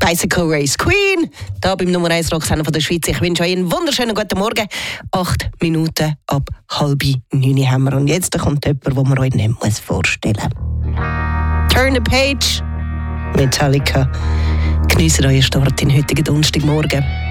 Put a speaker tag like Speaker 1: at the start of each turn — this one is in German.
Speaker 1: Bicycle Race Queen, da beim Nummer 1 Rocksender von der Schweiz. Ich wünsche euch einen wunderschönen guten Morgen. 8 Minuten ab 8:30 haben wir. Und jetzt kommt jemand, den man euch nicht vorstellen muss. Turn the Page, Metallica. Geniessen euren Start in heutigen Donnerstagmorgen.